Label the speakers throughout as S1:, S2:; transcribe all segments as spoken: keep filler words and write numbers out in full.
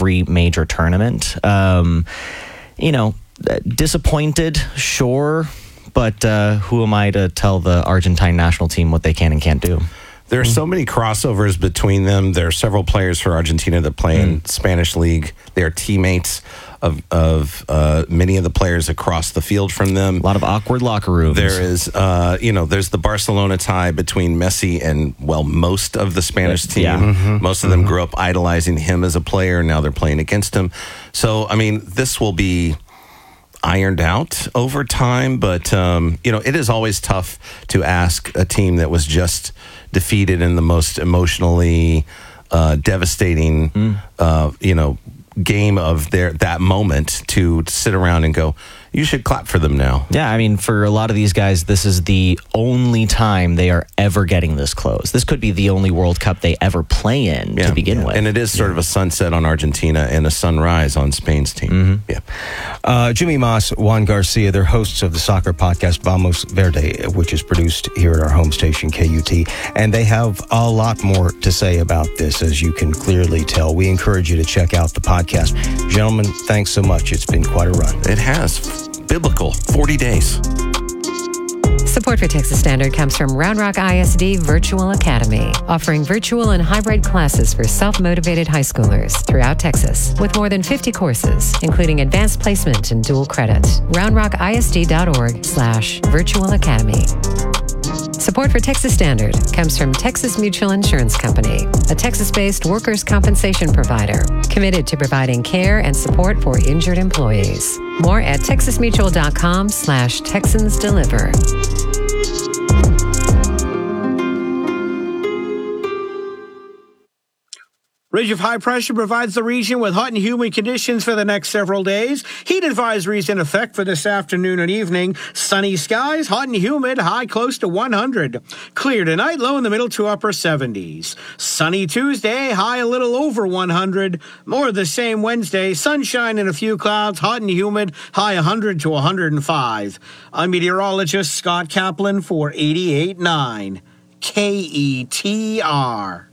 S1: every major tournament. Um, you know, disappointed, sure, but uh, who am I to tell the Argentine national team what they can and can't do?
S2: There are so many crossovers between them. There are several players for Argentina that play in mm. Spanish League. They are teammates of, of uh, many of the players across the field from them.
S1: A lot of awkward locker rooms.
S2: There is, uh, you know, there's the Barcelona tie between Messi and, well, most of the Spanish team.
S1: Yeah.
S2: Mm-hmm. Most of them mm-hmm. grew up idolizing him as a player. Now they're playing against him. So, I mean, this will be ironed out over time. But, um, you know, it is always tough to ask a team that was just defeated in the most emotionally uh, devastating, mm. uh, you know, game of their that moment to sit around and go, you should clap for them now.
S1: Yeah, I mean, for a lot of these guys, this is the only time they are ever getting this close. This could be the only World Cup they ever play in
S2: yeah,
S1: to begin
S2: yeah.
S1: with.
S2: And it is sort yeah. of a sunset on Argentina and a sunrise on Spain's team.
S1: Mm-hmm.
S2: Yeah.
S3: Uh, Jimmy Moss, Juan Garcia, they're hosts of the soccer podcast Vamos Verde, which is produced here at our home station, K U T. And they have a lot more to say about this, as you can clearly tell. We encourage you to check out the podcast. Gentlemen, thanks so much. It's been quite a run.
S2: It has. Biblical, forty days.
S4: Support for Texas Standard comes from Round Rock I S D Virtual Academy, offering virtual and hybrid classes for self-motivated high schoolers throughout Texas, with more than fifty courses, including advanced placement and dual credit. round rock I S D dot org slash virtual academy. Support for Texas Standard comes from Texas Mutual Insurance Company, a Texas-based workers' compensation provider committed to providing care and support for injured employees. More at texas mutual dot com slash Texans Deliver.
S5: Ridge of high pressure provides the region with hot and humid conditions for the next several days. Heat advisories in effect for this afternoon and evening. Sunny skies, hot and humid, high close to one hundred. Clear tonight, low in the middle to upper seventies. Sunny Tuesday, high a little over one hundred. More of the same Wednesday, sunshine and a few clouds, hot and humid, high one hundred to one hundred five. I'm meteorologist Scott Kaplan for eighty-eight point nine K E T R.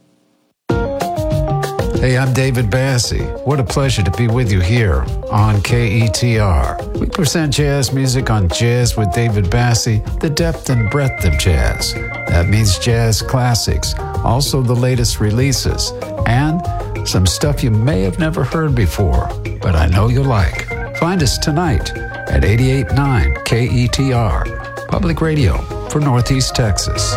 S6: Hey, I'm David Bassey. What a pleasure to be with you here on K E T R. We present jazz music on Jazz with David Bassey, the depth and breadth of jazz. That means jazz classics, also the latest releases, and some stuff you may have never heard before, but I know you'll like. Find us tonight at eighty-eight point nine K E T R, public radio for Northeast Texas.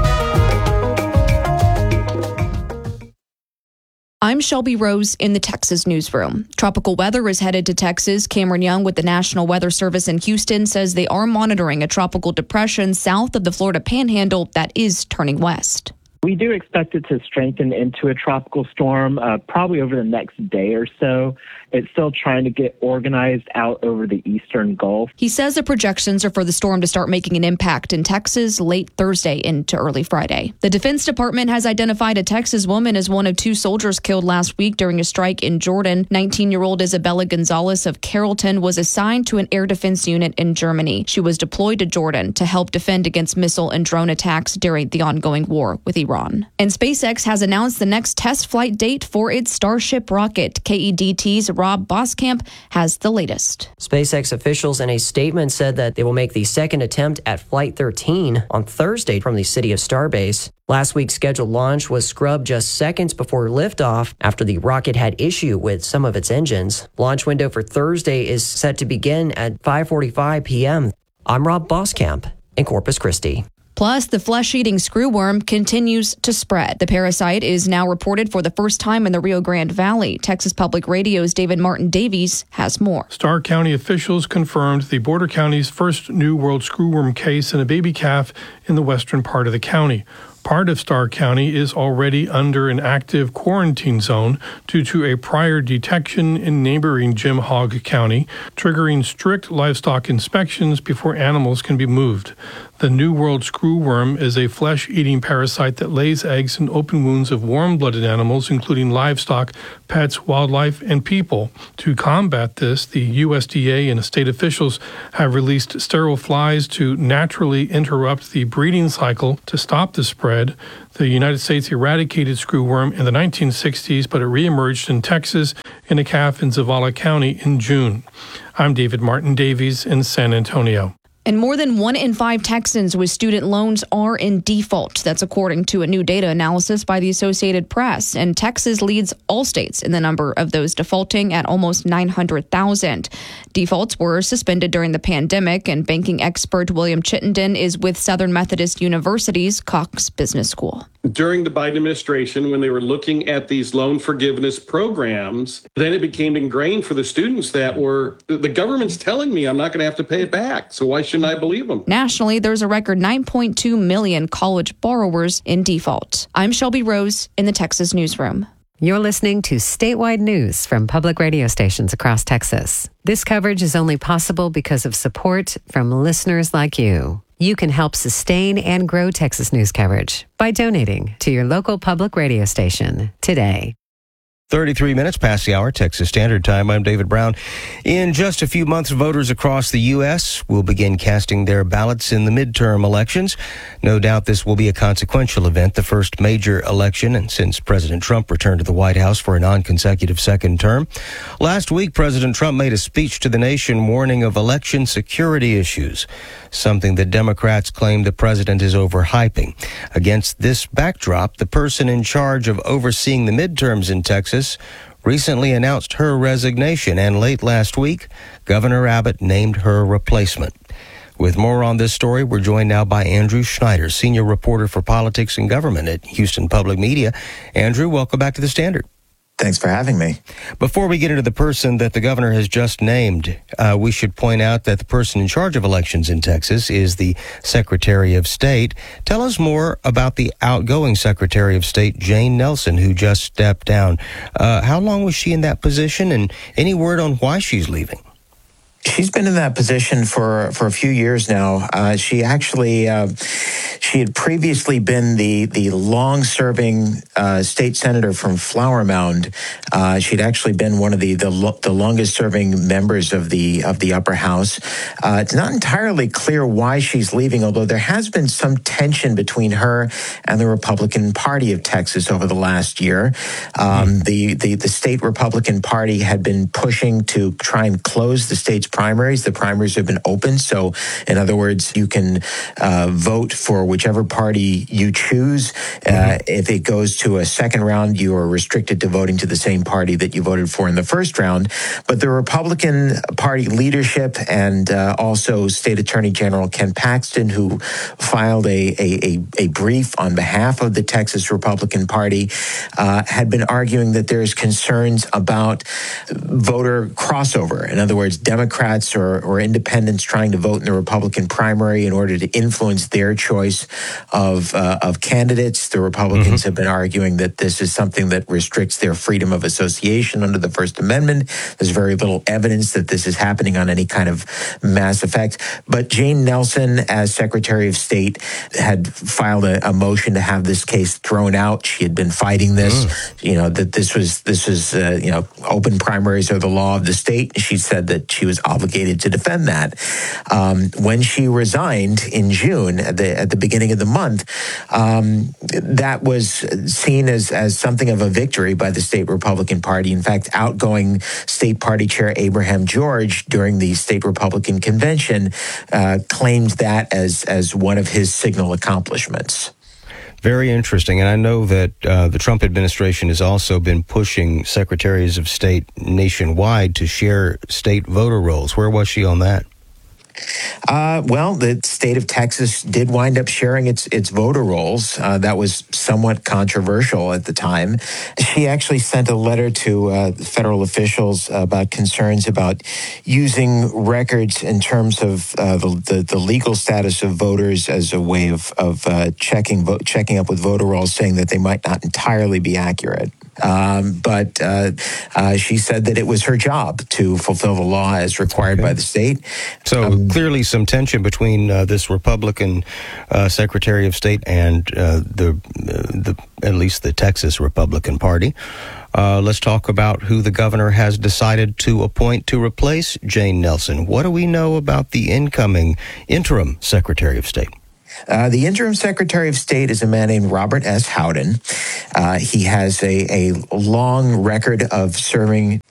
S7: I'm Shelby Rose in the Texas newsroom. Tropical weather is headed to Texas. Cameron Young with the National Weather Service in Houston says they are monitoring a tropical depression south of the Florida Panhandle that is turning west.
S8: We do expect it to strengthen into a tropical storm uh, probably over the next day or so. It's still trying to get organized out over the eastern Gulf.
S7: He says the projections are for the storm to start making an impact in Texas late Thursday into early Friday. The Defense Department has identified a Texas woman as one of two soldiers killed last week during a strike in Jordan. nineteen-year-old Isabella Gonzalez of Carrollton was assigned to an air defense unit in Germany. She was deployed to Jordan to help defend against missile and drone attacks during the ongoing war with Iran. And SpaceX has announced the next test flight date for its Starship rocket. K E D T's Rob Boskamp has the latest.
S9: SpaceX officials in a statement said that they will make the second attempt at Flight thirteen on Thursday from the city of Starbase. Last week's scheduled launch was scrubbed just seconds before liftoff after the rocket had issue with some of its engines. Launch window for Thursday is set to begin at five forty-five p.m. I'm Rob Boskamp in Corpus Christi.
S7: Plus, the flesh-eating screwworm continues to spread. The parasite is now reported for the first time in the Rio Grande Valley. Texas Public Radio's David Martin Davies has more.
S10: Starr County officials confirmed the border county's first New World screwworm case in a baby calf in the western part of the county. Part of Starr County is already under an active quarantine zone due to a prior detection in neighboring Jim Hogg County, triggering strict livestock inspections before animals can be moved. The New World screwworm is a flesh-eating parasite that lays eggs in open wounds of warm-blooded animals, including livestock, pets, wildlife, and people. To combat this, the U S D A and state officials have released sterile flies to naturally interrupt the breeding cycle to stop the spread. The United States eradicated screwworm in the nineteen sixties, but it reemerged in Texas in a calf in Zavala County in June. I'm David Martin Davies in San Antonio.
S7: And more than one in five Texans with student loans are in default. That's according to a new data analysis by the Associated Press. And Texas leads all states in the number of those defaulting at almost nine hundred thousand. Defaults were suspended during the pandemic, and banking expert William Chittenden is with Southern Methodist University's Cox Business School.
S11: During the Biden administration, when they were looking at these loan forgiveness programs, then it became ingrained for the students that were, the government's telling me I'm not going to have to pay it back, so why shouldn't I believe them?
S7: Nationally, there's a record nine point two million college borrowers in default. I'm Shelby Rose in the Texas Newsroom.
S4: You're listening to statewide news from public radio stations across Texas. This coverage is only possible because of support from listeners like you. You can help sustain and grow Texas news coverage by donating to your local public radio station today.
S3: thirty-three minutes past the hour, Texas Standard Time. I'm David Brown. In just a few months, voters across the U S will begin casting their ballots in the midterm elections. No doubt this will be a consequential event, the first major election and since President Trump returned to the White House for a non-consecutive second term. Last week, President Trump made a speech to the nation warning of election security issues, something that Democrats claim the president is overhyping. Against this backdrop, the person in charge of overseeing the midterms in Texas recently announced her resignation, and late last week, Governor Abbott named her replacement. With more on this story, we're joined now by Andrew Schneider, senior reporter for politics and government at Houston Public Media. Andrew, welcome back to the Standard.
S12: Thanks for having me.
S3: Before we get into the person that the governor has just named, uh, we should point out that the person in charge of elections in Texas is the Secretary of State. Tell us more about the outgoing Secretary of State, Jane Nelson, who just stepped down. Uh, how long was she in that position, and any word on why she's leaving?
S12: She's been in that position for, for a few years now. Uh, she actually, uh, she had previously been the, the long-serving uh, state senator from Flower Mound. Uh, she'd actually been one of the, the, lo- the longest-serving members of the, of the upper house. Uh, it's not entirely clear why she's leaving, although there has been some tension between her and the Republican Party of Texas over the last year. Um, the, the, the state Republican Party had been pushing to try and close the state's primaries. The primaries have been open. So, in other words, you can uh, vote for whichever party you choose. Uh, mm-hmm. If it goes to a second round, you are restricted to voting to the same party that you voted for in the first round. But the Republican Party leadership and uh, also State Attorney General Ken Paxton, who filed a, a, a, a brief on behalf of the Texas Republican Party, uh, had been arguing that there's concerns about voter crossover. In other words, Democrats Or, or independents trying to vote in the Republican primary in order to influence their choice of uh, of candidates. The Republicans mm-hmm. have been arguing that this is something that restricts their freedom of association under the First Amendment. There's very little evidence that this is happening on any kind of mass effect. But Jane Nelson, as Secretary of State, had filed a, a motion to have this case thrown out. She had been fighting this, mm. you know, that this was this was uh, you know, open primaries are the law of the state. She said that she was obligated to defend that. Um, when she resigned in June, at the at the beginning of the month, um, that was seen as as something of a victory by the state Republican Party. In fact, outgoing state party chair Abraham George, during the state Republican convention, uh, claimed that as as one of his signal accomplishments.
S3: Very interesting. And I know that uh, the Trump administration has also been pushing secretaries of state nationwide to share state voter rolls. Where was she on that?
S12: Uh, well, the state of Texas did wind up sharing its its voter rolls. Uh, that was somewhat controversial at the time. She actually sent a letter to uh, federal officials about concerns about using records in terms of uh, the, the the legal status of voters as a way of of uh, checking vo- checking up with voter rolls, saying that they might not entirely be accurate. Um, but uh, uh, she said that it was her job to fulfill the law as required okay. by the state.
S3: So um, clearly some tension between uh, this Republican uh, Secretary of State and uh, the, uh, the at least the Texas Republican Party. Uh, let's talk about who the governor has decided to appoint to replace Jane Nelson. What do we know about the incoming interim Secretary of State?
S12: Uh, the interim Secretary of State is a man named Robert S. Howden. Uh, he has a, a long record of serving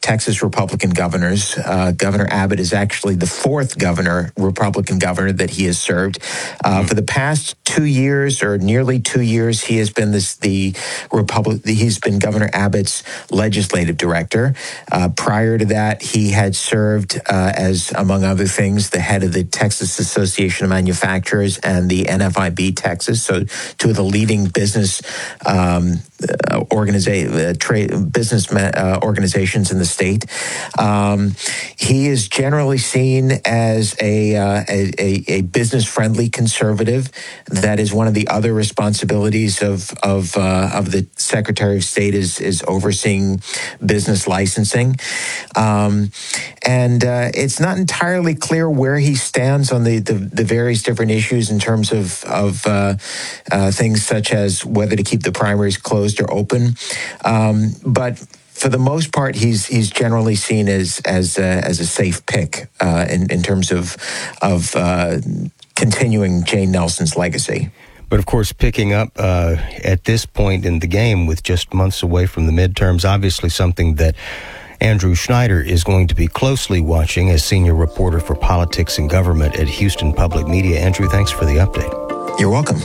S12: Texas Republican governors. Uh, Governor Abbott is actually the fourth governor, Republican governor, that he has served. Uh, mm-hmm. For the past two years, or nearly two years, he has been this the Republic. He's been Governor Abbott's legislative director. Uh, prior to that, he had served uh, as, among other things, the head of the Texas Association of Manufacturers and the N F I B Texas, so two of the leading business um, uh, organiza- uh, trade business ma- uh, organizations in the state. Um, he is generally seen as a uh, a, a business-friendly conservative. That is one of the other responsibilities of of uh, of the Secretary of State is is overseeing business licensing, um, and uh, it's not entirely clear where he stands on the, the, the various different issues in terms of of uh, uh, things such as whether to keep the primaries closed or open, um, but. For the most part, he's he's generally seen as as uh, as a safe pick uh, in in terms of of uh, continuing Jane Nelson's legacy.
S3: But of course, picking up uh, at this point in the game, with just months away from the midterms, obviously something that Andrew Schneider is going to be closely watching as senior reporter for politics and government at Houston Public Media. Andrew, thanks for the update.
S12: You're welcome.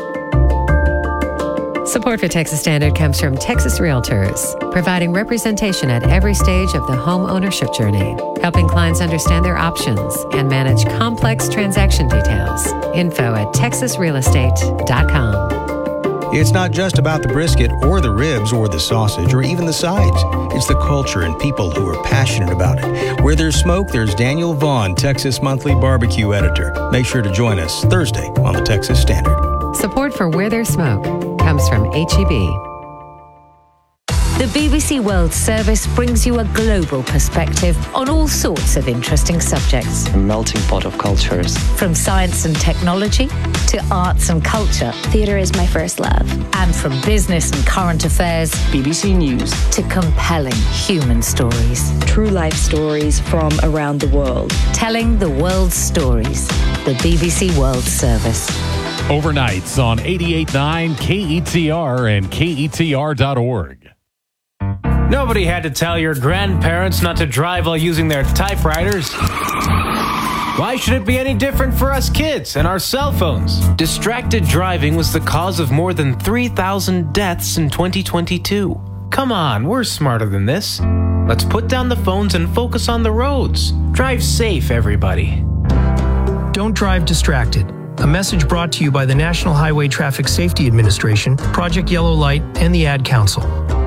S4: Support for Texas Standard comes from Texas Realtors, providing representation at every stage of the home ownership journey, helping clients understand their options and manage complex transaction details. Info at texas real estate dot com.
S3: It's not just about the brisket or the ribs or the sausage or even the sides. It's the culture and people who are passionate about it. Where there's smoke, there's Daniel Vaughn, Texas Monthly Barbecue Editor. Make sure to join us Thursday on the Texas Standard.
S4: Support for Where There's Smoke comes from H E B.
S13: The B B C World Service brings you a global perspective on all sorts of interesting subjects.
S14: A melting pot of cultures.
S13: From science and technology to arts and culture.
S15: Theatre is my first love.
S13: And from business and current affairs.
S14: B B C News.
S13: To compelling human stories.
S15: True life stories from around the world.
S13: Telling the world's stories. The B B C World Service.
S16: Overnights on eighty-eight point nine K E T R and K E T R dot org.
S17: Nobody had to tell your grandparents not to drive while using their typewriters. Why should it be any different for us kids and our cell phones? Distracted driving was the cause of more than three thousand deaths in twenty twenty-two. Come on, we're smarter than this. Let's put down the phones and focus on the roads. Drive safe, everybody.
S18: Don't drive distracted. A message brought to you by the National Highway Traffic Safety Administration, Project Yellow Light, and the Ad Council.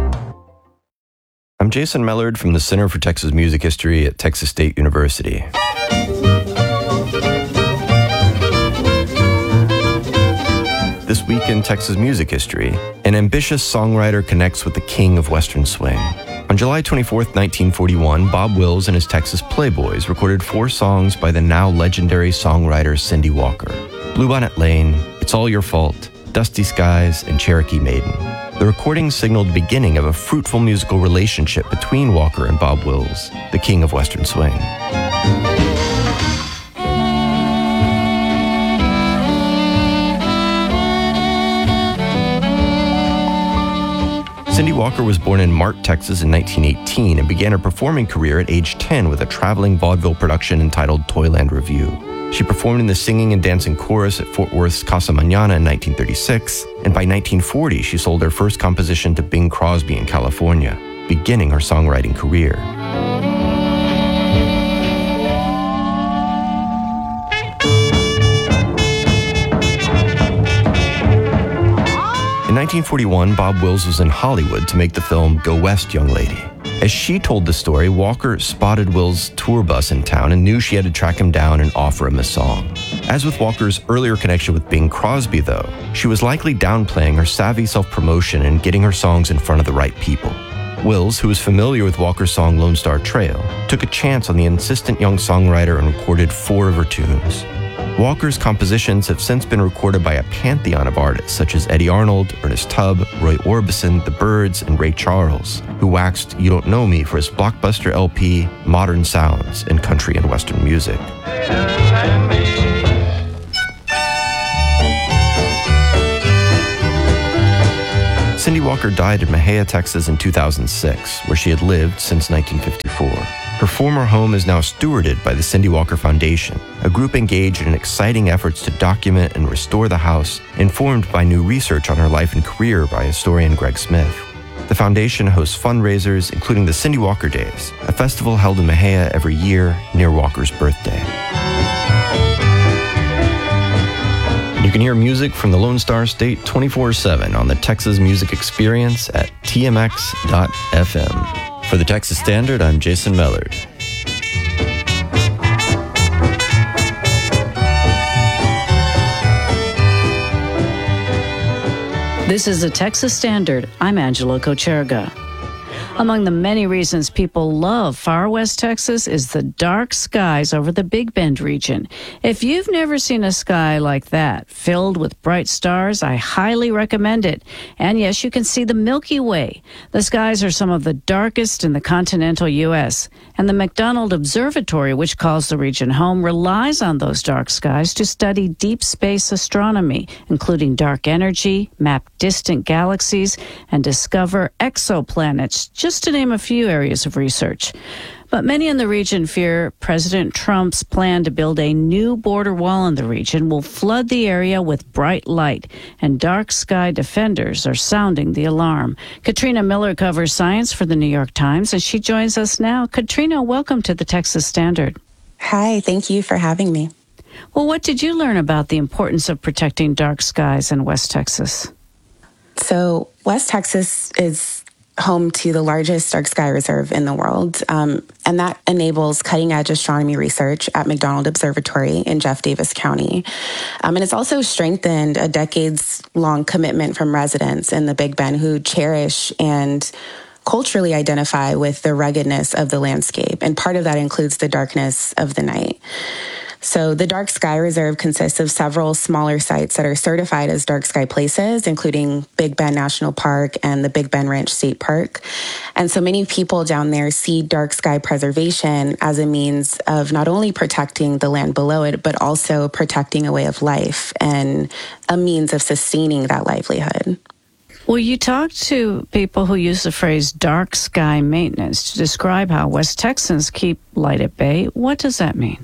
S19: I'm Jason Mellard from the Center for Texas Music History at Texas State University. This week in Texas music history, an ambitious songwriter connects with the king of Western swing. On July twenty-fourth, nineteen forty-one, Bob Wills and his Texas Playboys recorded four songs by the now legendary songwriter Cindy Walker. Bluebonnet Lane, It's All Your Fault, Dusty Skies, and Cherokee Maiden. The recording signaled the beginning of a fruitful musical relationship between Walker and Bob Wills, the king of Western swing. Cindy Walker was born in Mart, Texas in nineteen eighteen and began her performing career at age ten with a traveling vaudeville production entitled Toyland Revue. She performed in the singing and dancing chorus at Fort Worth's Casa Mañana in nineteen thirty-six, and by nineteen forty she sold her first composition to Bing Crosby in California, beginning her songwriting career. In nineteen forty-one, Bob Wills was in Hollywood to make the film Go West, Young Lady. As she told the story, Walker spotted Wills' tour bus in town and knew she had to track him down and offer him a song. As with Walker's earlier connection with Bing Crosby, though, she was likely downplaying her savvy self-promotion and getting her songs in front of the right people. Wills, who was familiar with Walker's song Lone Star Trail, took a chance on the insistent young songwriter and recorded four of her tunes. Walker's compositions have since been recorded by a pantheon of artists such as Eddie Arnold, Ernest Tubb, Roy Orbison, The Byrds, and Ray Charles, who waxed You Don't Know Me for his blockbuster L P, Modern Sounds in Country and Western Music. Cindy Walker died in Mexia, Texas in two thousand six, where she had lived since nineteen fifty-four. Her former home is now stewarded by the Cindy Walker Foundation, a group engaged in exciting efforts to document and restore the house, informed by new research on her life and career by historian Greg Smith. The foundation hosts fundraisers, including the Cindy Walker Days, a festival held in Mexia every year near Walker's birthday. You can hear music from the Lone Star State twenty-four seven on the Texas Music Experience at T M X dot F M. For the Texas Standard, I'm Jason Mellard.
S20: This is the Texas Standard. I'm Angela Kocherga. Among the many reasons people love far west Texas is the dark skies over the Big Bend region. If you've never seen a sky like that, filled with bright stars, I highly recommend it. And yes, you can see the Milky Way. The skies are some of the darkest in the continental U S, and the McDonald Observatory, which calls the region home, relies on those dark skies to study deep space astronomy, including dark energy, map distant galaxies, and discover exoplanets, just to name a few areas of research. But many in the region fear President Trump's plan to build a new border wall in the region will flood the area with bright light, and dark sky defenders are sounding the alarm. Katrina Miller covers science for the New York Times, and she joins us now. Katrina, welcome to the Texas Standard.
S21: Hi, thank you for having me.
S20: Well, what did you learn about the importance of protecting dark skies in West Texas?
S21: So, West Texas is home to the largest dark sky reserve in the world, um, and that enables cutting-edge astronomy research at McDonald Observatory in Jeff Davis County. Um, and it's also strengthened a decades-long commitment from residents in the Big Bend who cherish and culturally identify with the ruggedness of the landscape, and part of that includes the darkness of the night. So the Dark Sky Reserve consists of several smaller sites that are certified as dark sky places, including Big Bend National Park and the Big Bend Ranch State Park. And so many people down there see dark sky preservation as a means of not only protecting the land below it, but also protecting a way of life and a means of sustaining that livelihood.
S20: Well, you talked to people who use the phrase dark sky maintenance to describe how West Texans keep light at bay. What does that mean?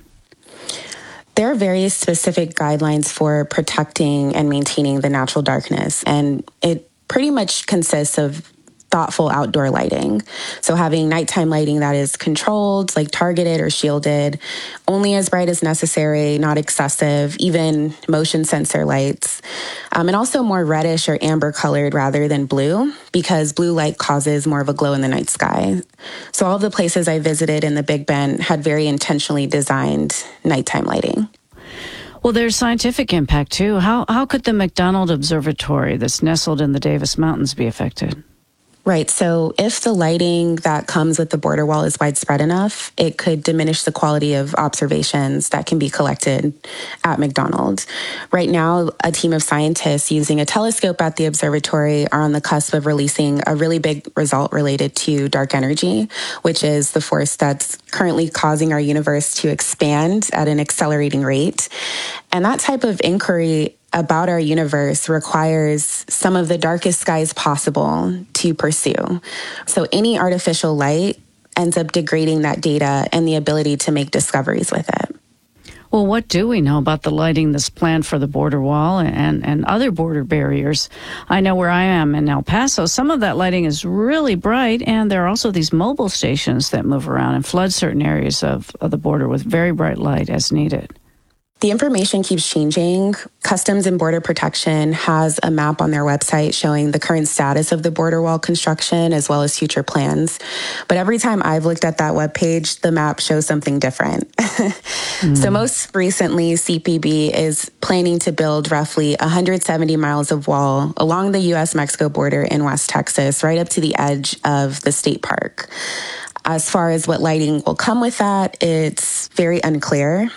S21: There are very specific guidelines for protecting and maintaining the natural darkness, and it pretty much consists of thoughtful outdoor lighting. So having nighttime lighting that is controlled, like targeted or shielded, only as bright as necessary, not excessive, even motion sensor lights, um, and also more reddish or amber colored rather than blue, because blue light causes more of a glow in the night sky. So all of the places I visited in the Big Bend had very intentionally designed nighttime lighting.
S20: Well, there's scientific impact too. How, how could the McDonald Observatory that's nestled in the Davis Mountains be affected?
S21: Right. So if the lighting that comes with the border wall is widespread enough, it could diminish the quality of observations that can be collected at McDonald. Right now, a team of scientists using a telescope at the observatory are on the cusp of releasing a really big result related to dark energy, which is the force that's currently causing our universe to expand at an accelerating rate. And that type of inquiry about our universe requires some of the darkest skies possible to pursue. So any artificial light ends up degrading that data and the ability to make discoveries with it.
S20: Well, what do we know about the lighting that's planned for the border wall and, and other border barriers? I know where I am in El Paso, some of that lighting is really bright, and there are also these mobile stations that move around and flood certain areas of, of the border with very bright light as needed.
S21: The information keeps changing. Customs and Border Protection has a map on their website showing the current status of the border wall construction as well as future plans. But every time I've looked at that webpage, the map shows something different. mm. So most recently, C P B is planning to build roughly one hundred seventy miles of wall along the U S Mexico border in West Texas, right up to the edge of the state park. As far as what lighting will come with that, it's very unclear.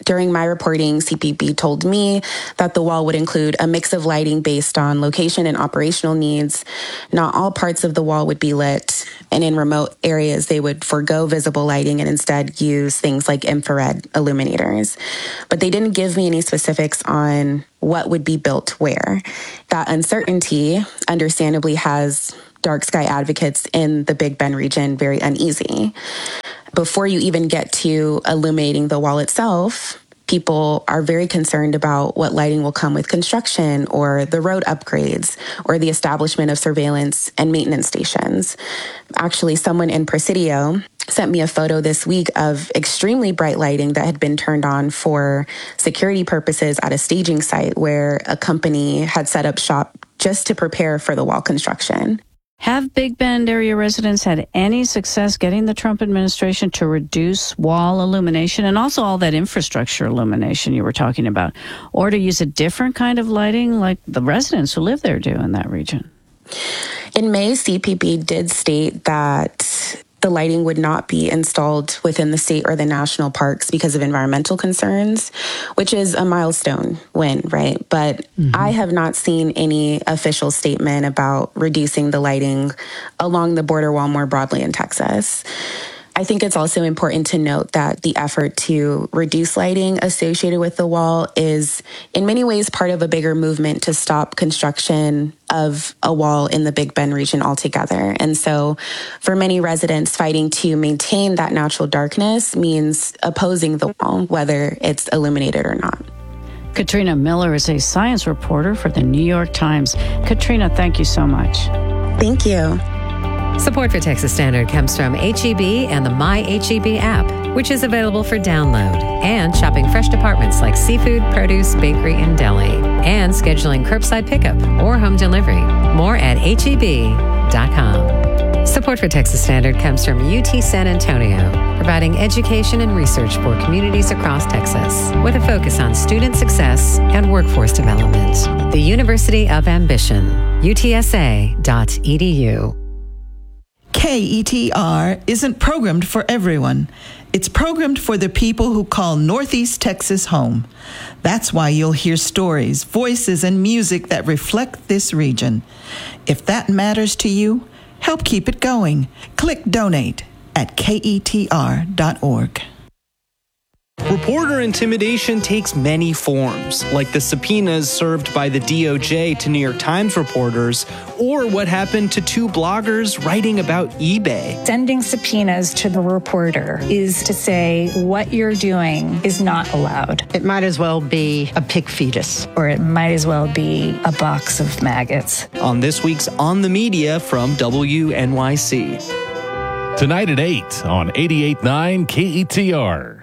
S21: During my reporting, C P B told me that the wall would include a mix of lighting based on location and operational needs. Not all parts of the wall would be lit, and in remote areas, they would forego visible lighting and instead use things like infrared illuminators. But they didn't give me any specifics on what would be built where. That uncertainty, understandably, has dark sky advocates in the Big Bend region very uneasy. Before you even get to illuminating the wall itself, people are very concerned about what lighting will come with construction or the road upgrades or the establishment of surveillance and maintenance stations. Actually, someone in Presidio sent me a photo this week of extremely bright lighting that had been turned on for security purposes at a staging site where a company had set up shop just to prepare for the wall construction.
S20: Have Big Bend area residents had any success getting the Trump administration to reduce wall illumination and also all that infrastructure illumination you were talking about, or to use a different kind of lighting like the residents who live there do in that region?
S21: In May, C P B did state that the lighting would not be installed within the state or the national parks because of environmental concerns, which is a milestone win, right? But mm-hmm. I have not seen any official statement about reducing the lighting along the border wall more broadly in Texas. I think it's also important to note that the effort to reduce lighting associated with the wall is in many ways part of a bigger movement to stop construction of a wall in the Big Bend region altogether. And so for many residents, fighting to maintain that natural darkness means opposing the wall, whether it's illuminated or not.
S20: Katrina Miller is a science reporter for the New York Times. Katrina, thank you so much.
S21: Thank you.
S4: Support for Texas Standard comes from H E B and the My H E B app, which is available for download, and shopping fresh departments like seafood, produce, bakery, and deli, and scheduling curbside pickup or home delivery. More at H E B dot com. Support for Texas Standard comes from U T San Antonio, providing education and research for communities across Texas, with a focus on student success and workforce development. The University of Ambition, U T S A dot E D U.
S1: K E T R isn't programmed for everyone. It's programmed for the people who call Northeast Texas home. That's why you'll hear stories, voices, and music that reflect this region. If that matters to you, help keep it going. Click donate at K E T R dot org.
S22: Reporter intimidation takes many forms, like the subpoenas served by the D O J to New York Times reporters, or what happened to two bloggers writing about eBay.
S23: Sending subpoenas to the reporter is to say what you're doing is not allowed.
S24: It might as well be a pig fetus.
S23: Or it might as well be a box of maggots.
S22: On this week's On the Media from W N Y C.
S16: Tonight at eight on eighty-eight point nine K E T R.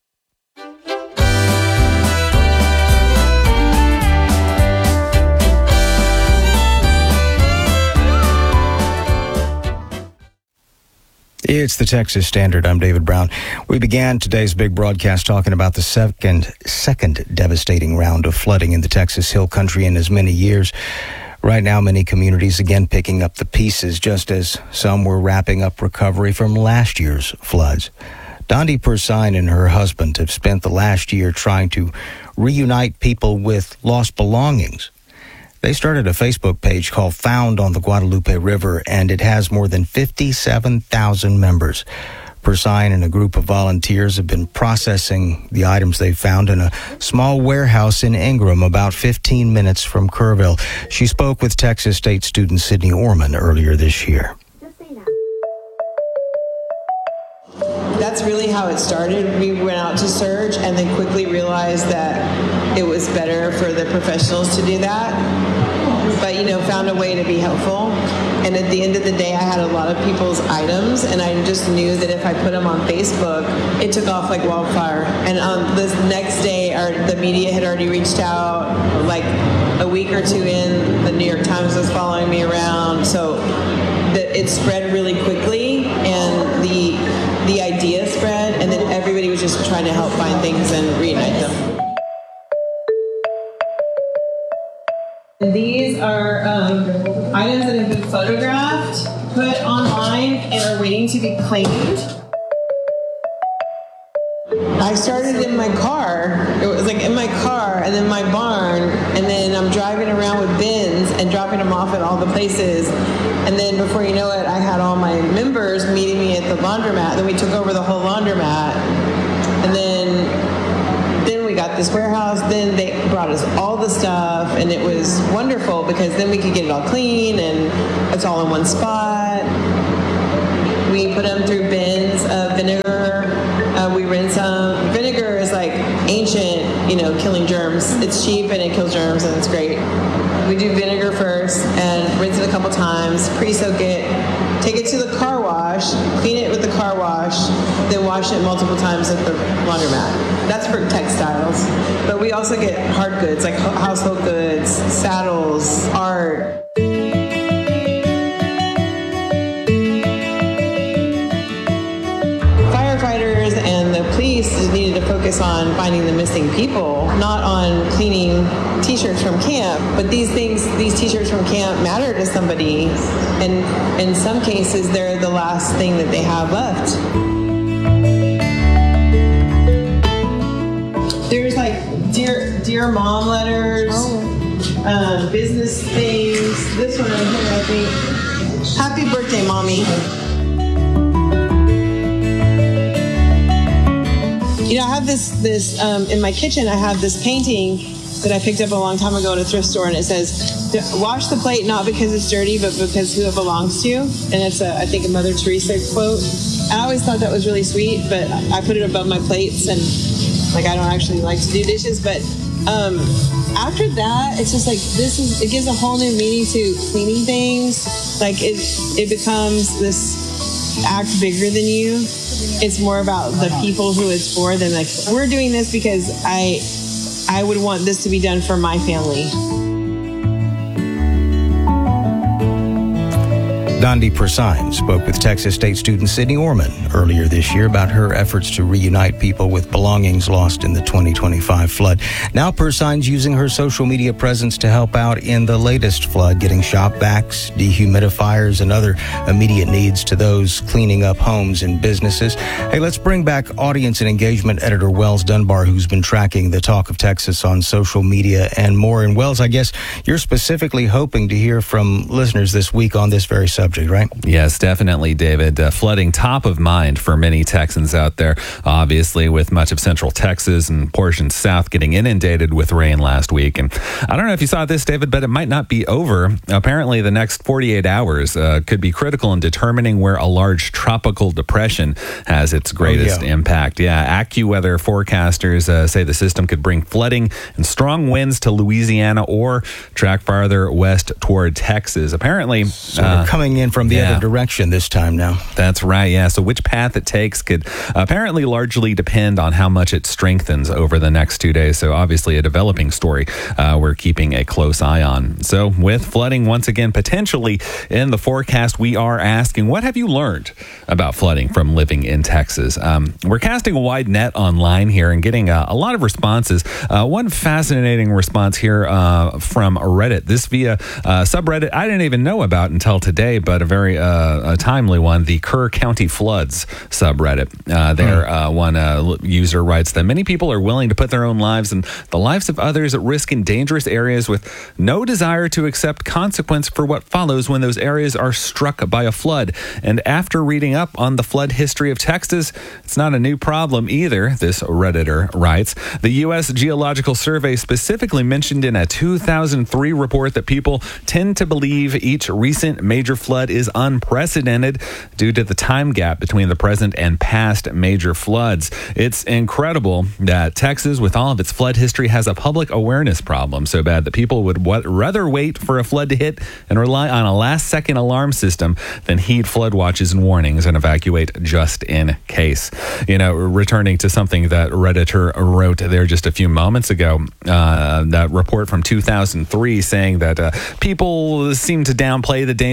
S3: It's the Texas Standard. I'm David Brown. We began today's big broadcast talking about the second second devastating round of flooding in the Texas Hill Country in as many years. Right now, many communities again picking up the pieces, just as some were wrapping up recovery from last year's floods. Dondi Persine and her husband have spent the last year trying to reunite people with lost belongings. They started a Facebook page called Found on the Guadalupe River, and it has more than fifty-seven thousand members. Persine and a group of volunteers have been processing the items they found in a small warehouse in Ingram, about fifteen minutes from Kerrville. She spoke with Texas State student Sydney Orman earlier this year.
S25: That's really how it started. We went out to search and then quickly realized that it was better for the professionals to do that. But, you know, found a way to be helpful. And at the end of the day, I had a lot of people's items, and I just knew that if I put them on Facebook, it took off like wildfire. And on this next day, our, the media had already reached out. Like a week or two in, the New York Times was following me around. So the, it spread really quickly, and the the idea spread, and then everybody was just trying to help find things and reunite them. These are um, items that have been photographed, put online, and are waiting to be claimed. I started in my car. It was like in my car and then my barn, and then I'm driving around with bins and dropping them off at all the places. And then before you know it, I had all my members meeting me at the laundromat. Then we took over the whole laundromat. And then then we got this warehouse. Then they brought us all the stuff, and it was wonderful because then we could get it all clean and it's all in one spot. We put them through bins of vinegar. Uh, we rinse them. Vinegar is like ancient, you know, killing germs. It's cheap and it kills germs and it's great. We do vinegar first and rinse it a couple times, pre-soak it, take it to the car wash, clean it with the car wash, then wash it multiple times at the laundromat. That's for textiles. But we also get hard goods like household goods, saddles, art. Firefighters and the police needed to focus on finding the missing people, not on cleaning t-shirts from camp. But these things, these t-shirts from camp matter to somebody, and in some cases they're the last thing that they have left. There's like dear dear mom letters, oh. um, business things. This one right here, I think. Happy birthday, mommy. You know, I have this, this um, in my kitchen, I have this painting that I picked up a long time ago at a thrift store, and it says, wash the plate not because it's dirty, but because who it belongs to. And it's, a, I think, a Mother Teresa quote. I always thought that was really sweet, but I put it above my plates, and like I don't actually like to do dishes. But um, after that, it's just like, this is, it gives a whole new meaning to cleaning things. Like it, it becomes this act bigger than you. It's more about the people who it's for than like, we're doing this because I I would want this to be done for my family.
S3: Dondi Persine spoke with Texas State student Sydney Orman earlier this year about her efforts to reunite people with belongings lost in the twenty twenty-five flood. Now Persine's using her social media presence to help out in the latest flood, getting shop vacs, dehumidifiers, and other immediate needs to those cleaning up homes and businesses. Hey, let's bring back audience and engagement editor Wells Dunbar, who's been tracking the talk of Texas on social media and more. And Wells, I guess you're specifically hoping to hear from listeners this week on this very subject. Right?
S2: Yes, definitely, David. Uh, flooding top of mind for many Texans out there, obviously, with much of central Texas and portions south getting inundated with rain last week. And I don't know if you saw this, David, but it might not be over. Apparently, the next forty-eight hours uh, could be critical in determining where a large tropical depression has its greatest oh, yeah. impact. Yeah, AccuWeather forecasters uh, say the system could bring flooding and strong winds to Louisiana or track farther west toward Texas. Apparently,
S3: so uh, we're coming in from the yeah. other direction this time now.
S2: That's right, yeah. So which path it takes could apparently largely depend on how much it strengthens over the next two days. So obviously a developing story uh, we're keeping a close eye on. So with flooding once again potentially in the forecast, we are asking, what have you learned about flooding from living in Texas? Um, we're casting a wide net online here and getting uh, a lot of responses. Uh, one fascinating response here uh, from Reddit. This via uh, subreddit I didn't even know about until today, but a very uh, a timely one, the Kerr County Floods subreddit. Uh, there, uh, one uh, user writes that many people are willing to put their own lives and the lives of others at risk in dangerous areas with no desire to accept consequence for what follows when those areas are struck by a flood. And after reading up on the flood history of Texas, it's not a new problem either, this Redditor writes. The U S Geological Survey specifically mentioned in a two thousand three report that people tend to believe each recent major flood is unprecedented due to the time gap between the present and past major floods. It's incredible that Texas, with all of its flood history, has a public awareness problem so bad that people would w- rather wait for a flood to hit and rely on a last-second alarm system than heed flood watches and warnings and evacuate just in case. You know, returning to something that Redditor wrote there just a few moments ago, uh, that report from two thousand three saying that uh, people seem to downplay the danger because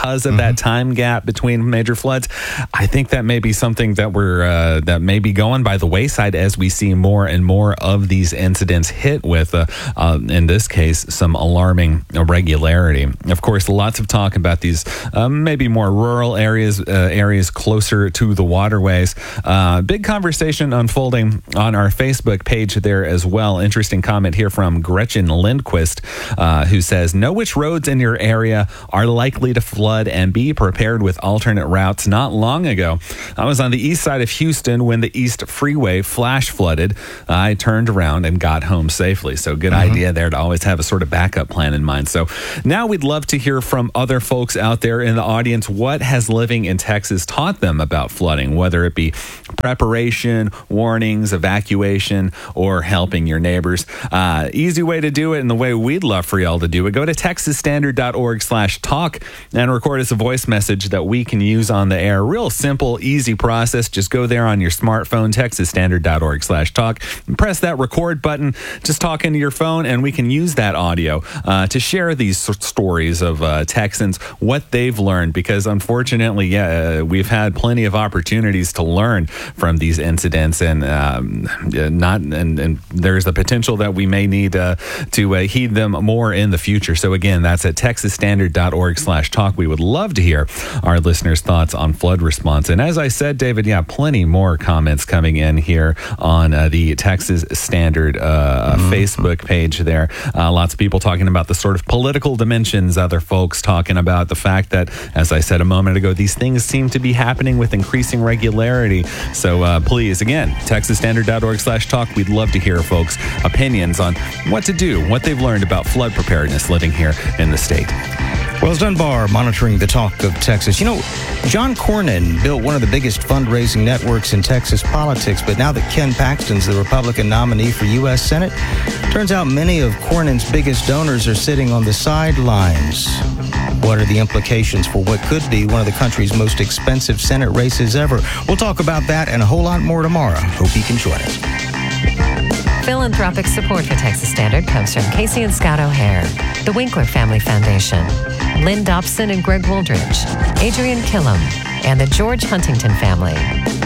S2: because of mm-hmm. that time gap between major floods. I think that may be something that we're uh, that may be going by the wayside as we see more and more of these incidents hit with, uh, uh, in this case, some alarming irregularity. Of course, lots of talk about these uh, maybe more rural areas, uh, areas closer to the waterways. Uh, big conversation unfolding on our Facebook page there as well. Interesting comment here from Gretchen Lindquist, uh, who says, know which roads in your area are likely to flood and be prepared with alternate routes. Not long ago, I was on the east side of Houston when the East Freeway flash flooded. I turned around and got home safely. So good mm-hmm. idea there to always have a sort of backup plan in mind. So now we'd love to hear from other folks out there in the audience. What has living in Texas taught them about flooding, whether it be preparation, warnings, evacuation, or helping your neighbors? Uh, easy way to do it, and the way we'd love for y'all to do it, go to texas standard dot org slash talk and record us a voice message that we can use on the air. Real simple, easy process. Just go there on your smartphone, texas standard dot org slash talk, and press that record button. Just talk into your phone, and we can use that audio uh, to share these stories of uh, Texans, what they've learned, because unfortunately, yeah, uh, we've had plenty of opportunities to learn from these incidents, and um, not and, and there's the potential that we may need uh, to uh, heed them more in the future. So again, that's at texas standard dot org slash talk. We would love to hear our listeners' thoughts on flood response. And as I said, David, yeah, plenty more comments coming in here on uh, the Texas Standard uh, mm-hmm. Facebook page there. Uh, lots of people talking about the sort of political dimensions, other folks talking about the fact that, as I said a moment ago, these things seem to be happening with increasing regularity. So uh, please, again, texas standard dot org slash talk. We'd love to hear folks' opinions on what to do, what they've learned about flood preparedness living here in the state.
S3: Wells Dunbar monitoring the talk of Texas. You know, John Cornyn built one of the biggest fundraising networks in Texas politics, but now that Ken Paxton's the Republican nominee for U S Senate, turns out many of Cornyn's biggest donors are sitting on the sidelines. What are the implications for what could be one of the country's most expensive Senate races ever? We'll talk about that and a whole lot more tomorrow. Hope you can join us.
S4: Philanthropic support for Texas Standard comes from Casey and Scott O'Hare, the Winkler Family Foundation, Lynn Dobson and Greg Wooldridge, Adrian Killam, and the George Huntington family.